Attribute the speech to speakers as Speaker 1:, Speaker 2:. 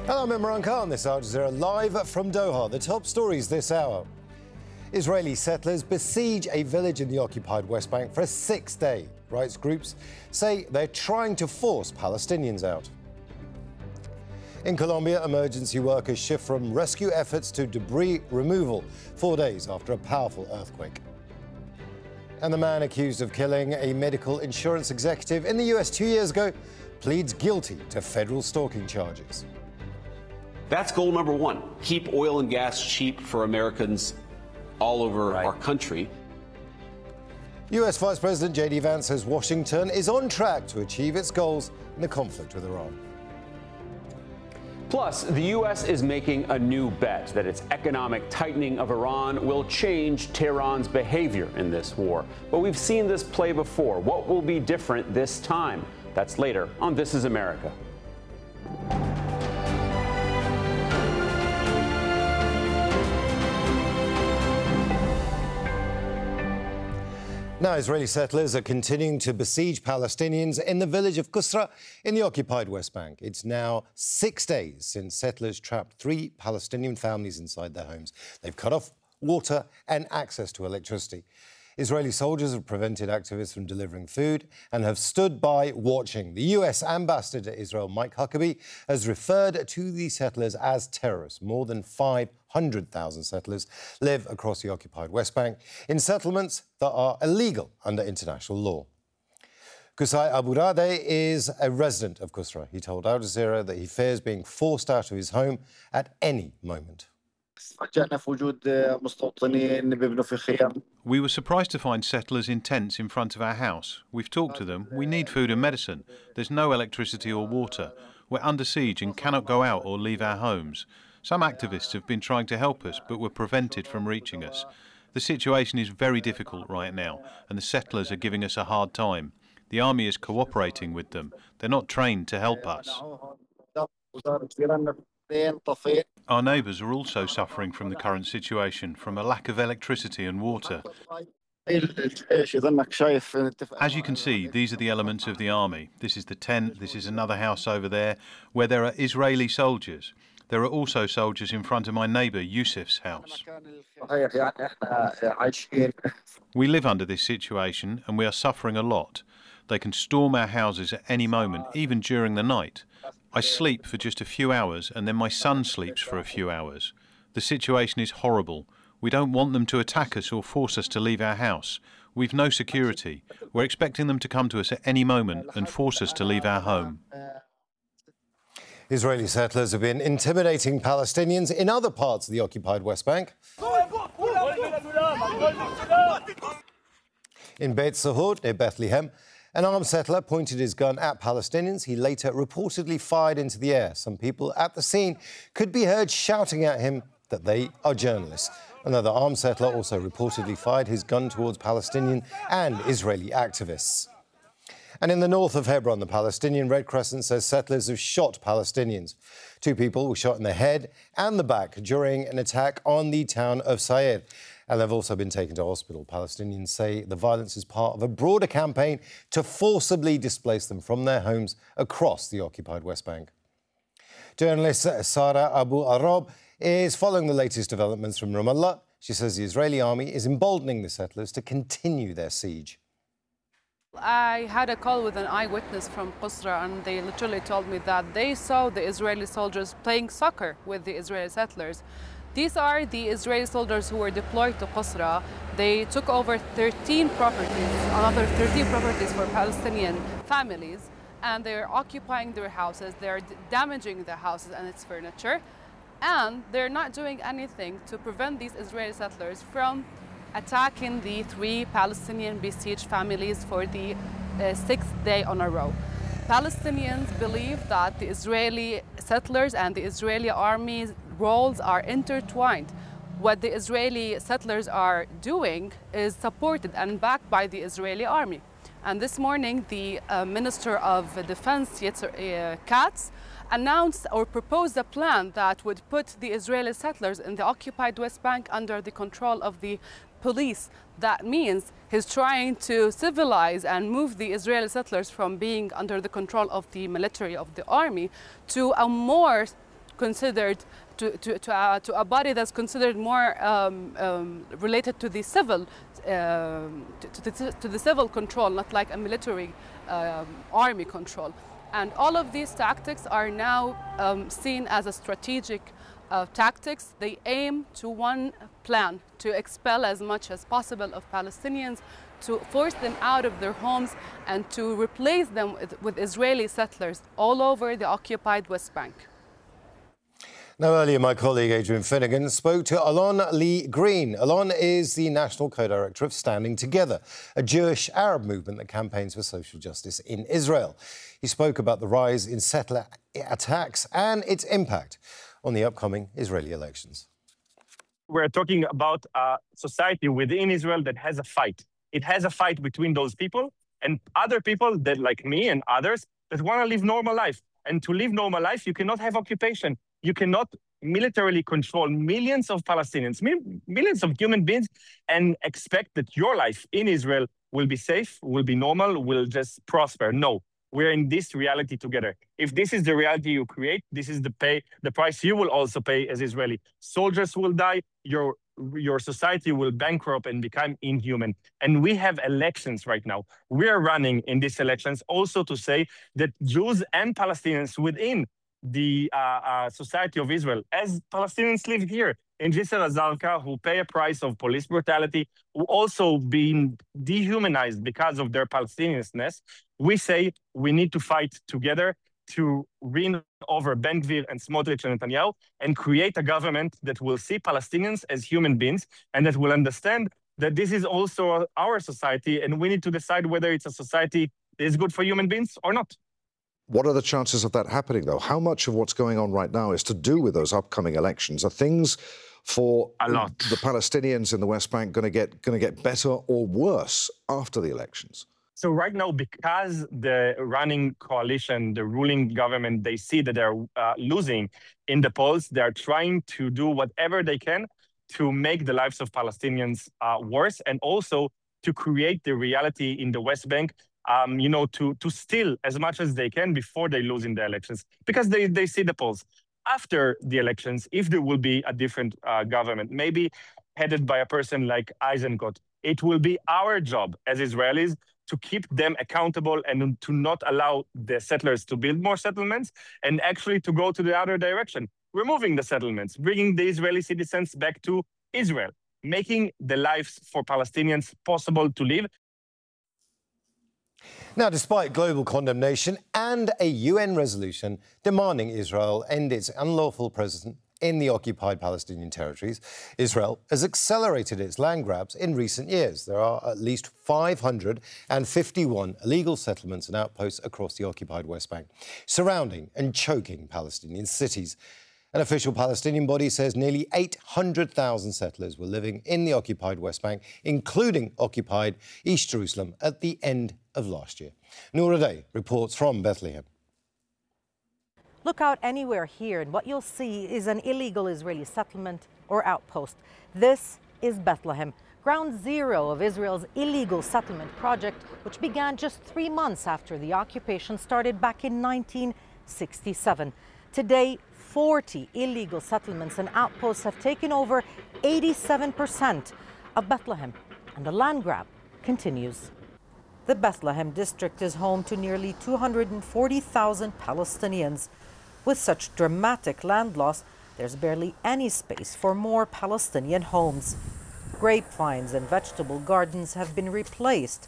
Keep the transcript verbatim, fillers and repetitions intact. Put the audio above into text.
Speaker 1: Hello, I'm Imran Khan. This is Al Jazeera live from Doha. The top stories this hour. Israeli settlers besiege a village in the occupied West Bank for a sixth day. Rights groups say they're trying to force Palestinians out. In Colombia, emergency workers shift from rescue efforts to debris removal four days after a powerful earthquake. And the man accused of killing a medical insurance executive in the U S two years ago pleads guilty to federal stalking charges.
Speaker 2: That's goal number one. Keep oil and gas cheap for Americans all over right. our country.
Speaker 1: U S Vice President J D Vance says Washington is on track to achieve its goals in the conflict with Iran.
Speaker 3: Plus, the U S is making a new bet that its economic tightening of Iran will change Tehran's behavior in this war. But we've seen this play before. What will be different this time? That's later on This is America.
Speaker 1: Now, Israeli settlers are continuing to besiege Palestinians in the village of Qusra in the occupied West Bank. It's now six days since settlers trapped three Palestinian families inside their homes. They've cut off water and access to electricity. Israeli soldiers have prevented activists from delivering food and have stood by watching. The U S ambassador to Israel, Mike Huckabee, has referred to the settlers as terrorists. More than five hundred thousand settlers live across the occupied West Bank in settlements that are illegal under international law. Qusay Abu Rade is a resident of Qusra. He told Al Jazeera that he fears being forced out of his home at any moment.
Speaker 4: We were surprised to find settlers in tents in front of our house. We've talked to them. We need food and medicine. There's no electricity or water. We're under siege and cannot go out or leave our homes. Some activists have been trying to help us, but were prevented from reaching us. The situation is very difficult right now, and the settlers are giving us a hard time. The army is cooperating with them. They're not trained to help us. Our neighbours are also suffering from the current situation, from a lack of electricity and water. As you can see, these are the elements of the army. This is the tent, this is another house over there, where there are Israeli soldiers. There are also soldiers in front of my neighbour Yusuf's house. We live under this situation and we are suffering a lot. They can storm our houses at any moment, even during the night. I sleep for just a few hours and then my son sleeps for a few hours. The situation is horrible. We don't want them to attack us or force us to leave our house. We've no security. We're expecting them to come to us at any moment and force us to leave our home.
Speaker 1: Israeli settlers have been intimidating Palestinians in other parts of the occupied West Bank. In Beit Sahut, near Bethlehem, an armed settler pointed his gun at Palestinians. He later reportedly fired into the air. Some people at the scene could be heard shouting at him that they are journalists. Another armed settler also reportedly fired his gun towards Palestinian and Israeli activists. And in the north of Hebron, the Palestinian Red Crescent says settlers have shot Palestinians. Two people were shot in the head and the back during an attack on the town of Sayed. And they've also been taken to hospital. Palestinians say the violence is part of a broader campaign to forcibly displace them from their homes across the occupied West Bank. Journalist Sarah Abu Arab is following the latest developments from Ramallah. She says the Israeli army is emboldening the settlers to continue their siege.
Speaker 5: I had a call with an eyewitness from Qusra, and they literally told me that they saw the Israeli soldiers playing soccer with the Israeli settlers. These are the Israeli soldiers who were deployed to Qusra. They took over thirteen properties, another thirteen properties for Palestinian families, and they're occupying their houses. They're damaging their houses and its furniture, and they're not doing anything to prevent these Israeli settlers from attacking the three Palestinian besieged families for the uh, sixth day on a row. Palestinians believe that the Israeli settlers and the Israeli army's roles are intertwined. What the Israeli settlers are doing is supported and backed by the Israeli army. And this morning, the uh, Minister of Defense, Yetzer uh, Katz, announced or proposed a plan that would put the Israeli settlers in the occupied West Bank under the control of the police. That means he's trying to civilize and move the Israeli settlers from being under the control of the military, of the army, to a more considered to to to, uh, to a body that's considered more um, um, related to the civil um, to, to, the, to the civil control, not like a military um, army control. And all of these tactics are now um, seen as a strategic uh, tactics. They aim to one plan, to expel as much as possible of Palestinians, to force them out of their homes and to replace them with, with Israeli settlers all over the occupied West Bank.
Speaker 1: Now, earlier, my colleague Adrian Finnegan spoke to Alon Lee Green. Alon is the national co-director of Standing Together, a Jewish Arab movement that campaigns for social justice in Israel. He spoke about the rise in settler attacks and its impact on the upcoming Israeli elections.
Speaker 6: We're talking about a society within Israel that has a fight. It has a fight between those people and other people that, like me and others, that want to live normal life. And to live normal life, you cannot have occupation. You cannot militarily control millions of Palestinians, millions of human beings, and expect that your life in Israel will be safe, will be normal, will just prosper. No, we're in this reality together. If this is the reality you create, this is the pay, the price you will also pay as Israeli. Soldiers will die, your, your society will bankrupt and become inhuman. And we have elections right now. We are running in these elections also to say that Jews and Palestinians within the uh, uh, society of Israel, as Palestinians live here in Jisr al-Zarqa, who pay a price of police brutality, who also being dehumanized because of their Palestinianness, we say we need to fight together to win over Ben Gvir and Smotrich and Netanyahu and create a government that will see Palestinians as human beings and that will understand that this is also our society and we need to decide whether it's a society that is good for human beings or not.
Speaker 7: What are the chances of that happening, though? How much of what's going on right now is to do with those upcoming elections? Are things for
Speaker 6: a lot.
Speaker 7: the Palestinians in the West Bank going to get going to get better or worse after the elections?
Speaker 6: So right now, because the running coalition, the ruling government, they see that they're uh, losing in the polls, they're trying to do whatever they can to make the lives of Palestinians uh, worse and also to create the reality in the West Bank Um, you know, to, to steal as much as they can before they lose in the elections, because they, they see the polls. After the elections, if there will be a different uh, government, maybe headed by a person like Eisenkot, it will be our job as Israelis to keep them accountable and to not allow the settlers to build more settlements and actually to go to the other direction, removing the settlements, bringing the Israeli citizens back to Israel, making the lives for Palestinians possible to live.
Speaker 1: Now, despite global condemnation and a U N resolution demanding Israel end its unlawful presence in the occupied Palestinian territories, Israel has accelerated its land grabs in recent years. There are at least five hundred fifty-one illegal settlements and outposts across the occupied West Bank, surrounding and choking Palestinian cities. An official Palestinian body says nearly eight hundred thousand settlers were living in the occupied West Bank, including occupied East Jerusalem, at the end of last year. Noor Adey reports from Bethlehem.
Speaker 8: Look out anywhere here and what you'll see is an illegal Israeli settlement or outpost. This is Bethlehem, ground zero of Israel's illegal settlement project, which began just three months after the occupation started back in nineteen sixty-seven. Today, forty illegal settlements and outposts have taken over eighty-seven percent of Bethlehem, and the land grab continues. The Bethlehem district is home to nearly two hundred forty thousand Palestinians. With such dramatic land loss, there's barely any space for more Palestinian homes. Grapevines and vegetable gardens have been replaced